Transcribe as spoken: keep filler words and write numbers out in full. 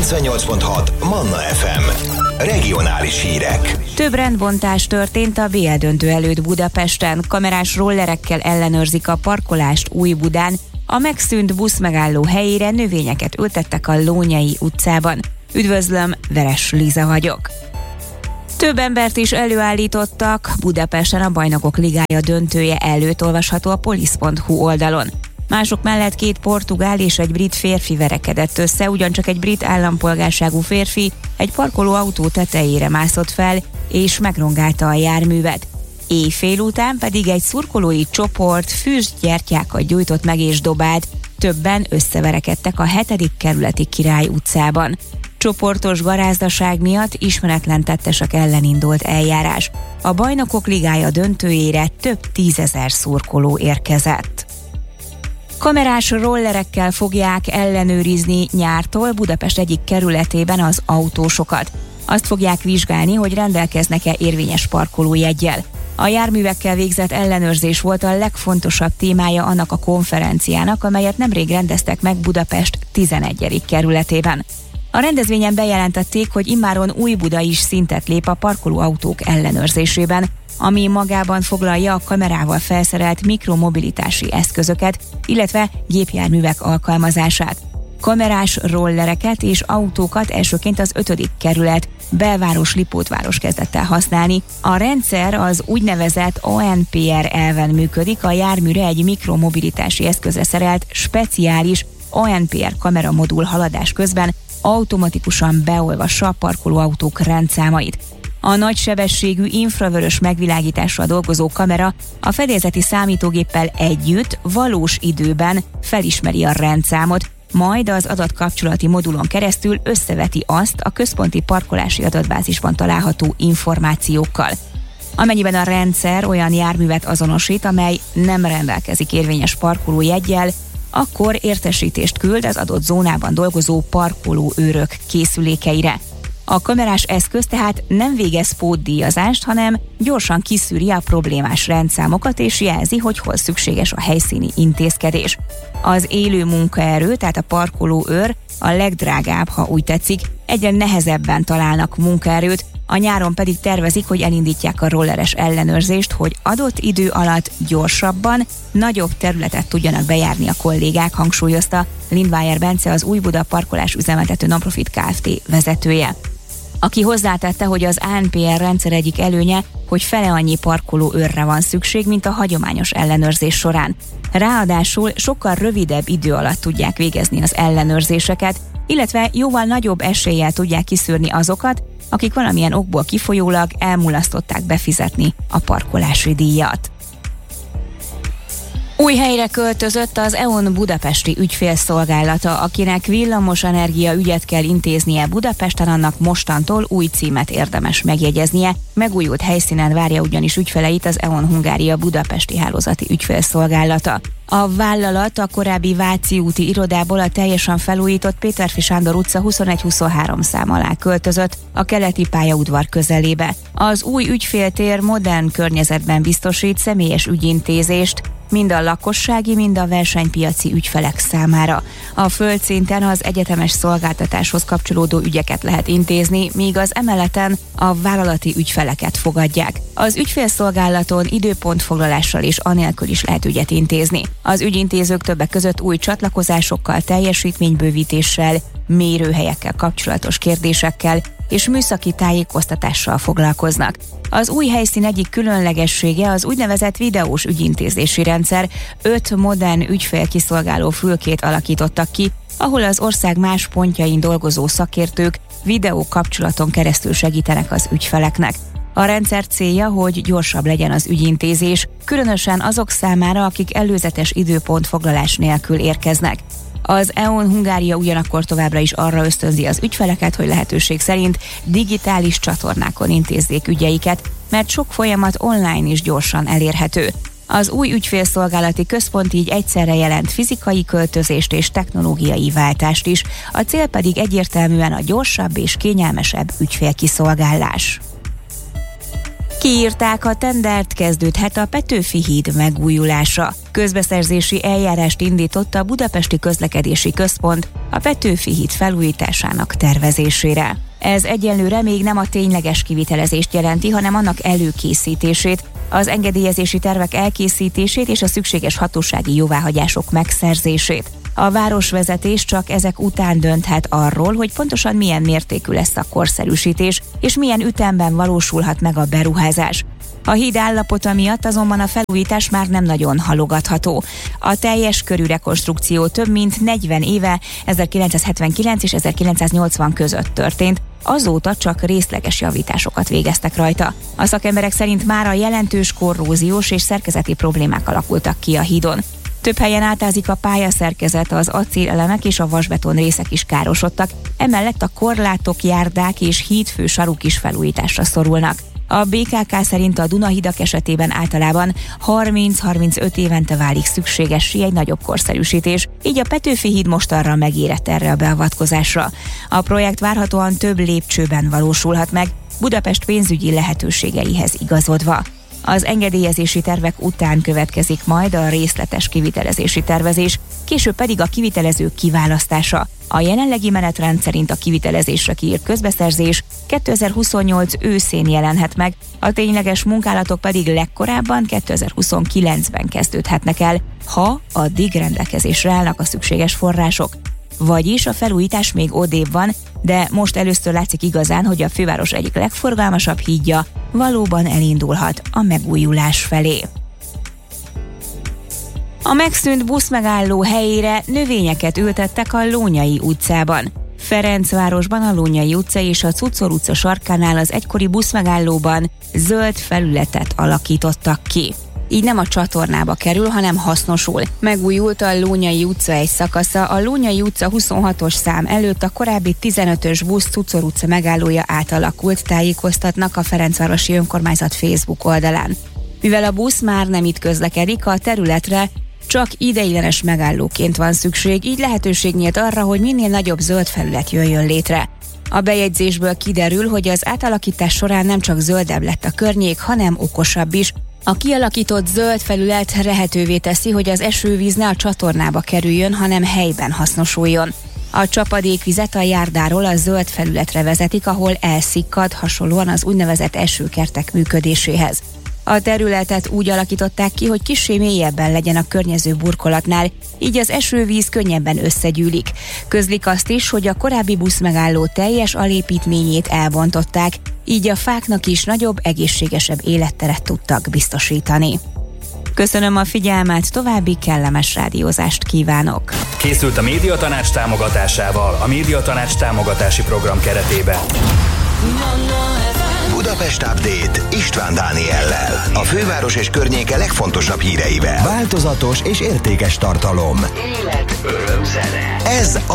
kilencvennyolc pont hat Manna ef em. Regionális hírek. Több rendbontás történt a bé el döntő előtt Budapesten. Kamerás rollerekkel ellenőrzik a parkolást Újbudán. A megszűnt buszmegálló helyére növényeket ültettek a Lónyai utcában. Üdvözlöm, Veres Liza vagyok. Több embert is előállítottak. Budapesten a Bajnokok Ligája döntője előtt olvasható a polisz pont hu oldalon. Mások mellett két portugál és egy brit férfi verekedett össze, ugyancsak egy brit állampolgárságú férfi egy parkoló autó tetejére mászott fel, és megrongálta a járművet. Éjfél után pedig egy szurkolói csoport füstgyertyákat gyújtott meg és dobált, többen összeverekedtek a hetedik kerületi Király utcában. Csoportos garázdaság miatt ismeretlen tettesek ellen indult eljárás. A Bajnokok Ligája döntőjére több tízezer szurkoló érkezett. Kamerás rollerekkel fogják ellenőrizni nyártól Budapest egyik kerületében az autósokat. Azt fogják vizsgálni, hogy rendelkeznek-e érvényes parkolójeggyel. A járművekkel végzett ellenőrzés volt a legfontosabb témája annak a konferenciának, amelyet nemrég rendeztek meg Budapest tizenegyedik kerületében. A rendezvényen bejelentették, hogy immáron Újbuda is szintet lép a parkolóautók ellenőrzésében, ami magában foglalja a kamerával felszerelt mikromobilitási eszközöket, illetve gépjárművek alkalmazását. Kamerás rollereket és autókat elsőként az ötödik kerület, belváros Lipótváros kezdett el használni. A rendszer az úgynevezett o en pé er elven működik, a járműre egy mikromobilitási eszközre szerelt speciális o en pé er kameramodul haladás közben automatikusan beolvassa a parkolóautók rendszámait. A nagysebességű infravörös megvilágítással dolgozó kamera a fedélzeti számítógéppel együtt valós időben felismeri a rendszámot, majd az adatkapcsolati modulon keresztül összeveti azt a központi parkolási adatbázisban található információkkal. Amennyiben a rendszer olyan járművet azonosít, amely nem rendelkezik érvényes parkolójeggyel, akkor értesítést küld az adott zónában dolgozó parkolóőrök készülékeire. A kamerás eszköz tehát nem végez pótdíjazást, hanem gyorsan kiszűri a problémás rendszámokat és jelzi, hogy hol szükséges a helyszíni intézkedés. Az élő munkaerő, tehát a parkolóőr a legdrágább, ha úgy tetszik, egyre nehezebben találnak munkaerőt, a nyáron pedig tervezik, hogy elindítják a rolleres ellenőrzést, hogy adott idő alatt gyorsabban, nagyobb területet tudjanak bejárni a kollégák, hangsúlyozta Lindweier Bence, az Újbuda parkolás üzemeltető Nonprofit Kft. Vezetője. Aki hozzátette, hogy az á en pé er rendszer egyik előnye, hogy fele annyi parkoló őrre van szükség, mint a hagyományos ellenőrzés során. Ráadásul sokkal rövidebb idő alatt tudják végezni az ellenőrzéseket, illetve jóval nagyobb eséllyel tudják kiszűrni azokat, akik valamilyen okból kifolyólag elmulasztották befizetni a parkolási díjat. Új helyre költözött az é o en budapesti ügyfélszolgálata, akinek villamosenergia ügyet kell intéznie Budapesten, annak mostantól új címet érdemes megjegyeznie. Megújult helyszínen várja ugyanis ügyfeleit az é o en Hungária budapesti hálózati ügyfélszolgálata. A vállalat a korábbi Váci úti irodából a teljesen felújított Péterfi Sándor utca huszonegy huszonhárom szám alá költözött, a keleti pályaudvar közelébe. Az új ügyféltér modern környezetben biztosít személyes ügyintézést, mind a lakossági, mind a versenypiaci ügyfelek számára. A földszinten az egyetemes szolgáltatáshoz kapcsolódó ügyeket lehet intézni, míg az emeleten a vállalati ügyfeleket fogadják. Az ügyfélszolgálaton időpontfoglalással és anélkül is lehet ügyet intézni. Az ügyintézők többek között új csatlakozásokkal, teljesítménybővítéssel, mérőhelyekkel kapcsolatos kérdésekkel és műszaki tájékoztatással foglalkoznak. Az új helyszín egyik különlegessége az úgynevezett videós ügyintézési rendszer. Öt modern ügyfélkiszolgáló fülkét alakítottak ki, ahol az ország más pontjain dolgozó szakértők videó kapcsolaton keresztül segítenek az ügyfeleknek. A rendszer célja, hogy gyorsabb legyen az ügyintézés, különösen azok számára, akik előzetes időpontfoglalás nélkül érkeznek. Az é o en Hungária ugyanakkor továbbra is arra ösztönzi az ügyfeleket, hogy lehetőség szerint digitális csatornákon intézzék ügyeiket, mert sok folyamat online is gyorsan elérhető. Az új ügyfélszolgálati központ így egyszerre jelent fizikai költözést és technológiai váltást is, a cél pedig egyértelműen a gyorsabb és kényelmesebb ügyfélkiszolgálás. Kiírták a tendert, kezdődhet a Petőfi híd megújulása. Közbeszerzési eljárást indított a Budapesti Közlekedési Központ a Petőfi híd felújításának tervezésére. Ez egyelőre még nem a tényleges kivitelezést jelenti, hanem annak előkészítését, az engedélyezési tervek elkészítését és a szükséges hatósági jóváhagyások megszerzését. A városvezetés csak ezek után dönthet arról, hogy pontosan milyen mértékű lesz a korszerűsítés, és milyen ütemben valósulhat meg a beruházás. A híd állapota miatt azonban a felújítás már nem nagyon halogatható. A teljes körű rekonstrukció több mint negyven éve, ezerkilencszázhetvenkilenc és ezerkilencszáznyolcvan között történt, azóta csak részleges javításokat végeztek rajta. A szakemberek szerint már a jelentős korróziós és szerkezeti problémák alakultak ki a hídon. Több helyen átázik a pályaszerkezet, az acélelemek és a vasbeton részek is károsodtak, emellett a korlátok, járdák és hídfő saruk is felújításra szorulnak. A bé ká ká szerint a Dunahidak esetében általában harminc-harmincöt évente válik szükségessé egy nagyobb korszerűsítés, így a Petőfi híd mostanra megérett erre a beavatkozásra. A projekt várhatóan több lépcsőben valósulhat meg, Budapest pénzügyi lehetőségeihez igazodva. Az engedélyezési tervek után következik majd a részletes kivitelezési tervezés, később pedig a kivitelezők kiválasztása. A jelenlegi menetrend szerint a kivitelezésre kiírt közbeszerzés kétezer-huszonnyolc őszén jelenhet meg, a tényleges munkálatok pedig legkorábban kétezer-huszonkilencben kezdődhetnek el, ha addig rendelkezésre állnak a szükséges források. Vagyis a felújítás még odébb van, de most először látszik igazán, hogy a főváros egyik legforgalmasabb hídja valóban elindulhat a megújulás felé. A megszűnt buszmegálló helyére növényeket ültettek a Lónyai utcában. Ferencvárosban a Lónyai utca és a Cuccor utca sarkánál az egykori buszmegállóban zöld felületet alakítottak ki. Így nem a csatornába kerül, hanem hasznosul. Megújult a Lónyai utca egy szakasza, a Lónyai utca huszonhatos szám előtt a korábbi tizenötös busz Cuccor utca megállója átalakult, tájékoztatnak a Ferencvárosi Önkormányzat Facebook oldalán. Mivel a busz már nem itt közlekedik, a területre csak ideiglenes megállóként van szükség, így lehetőség nyílt arra, hogy minél nagyobb zöld felület jöjjön létre. A bejegyzésből kiderül, hogy az átalakítás során nem csak zöldebb lett a környék, hanem okosabb is. A kialakított zöld felület lehetővé teszi, hogy az esővíz ne a csatornába kerüljön, hanem helyben hasznosuljon. A csapadékvizet a járdáról a zöld felületre vezetik, ahol elszikkad, hasonlóan az úgynevezett esőkertek működéséhez. A területet úgy alakították ki, hogy kissé mélyebben legyen a környező burkolatnál, így az esővíz könnyebben összegyűlik. Közlik azt is, hogy a korábbi buszmegálló teljes alépítményét elbontották, így a fáknak is nagyobb, egészségesebb életteret tudtak biztosítani. Köszönöm a figyelmet, további kellemes rádiózást kívánok! Készült a Médiatanács támogatásával, a Médiatanács támogatási program keretében. Budapest Update István Dániellel. A főváros és környéke legfontosabb híreivel. Változatos és értékes tartalom. Élet, öröm, zene. Ez a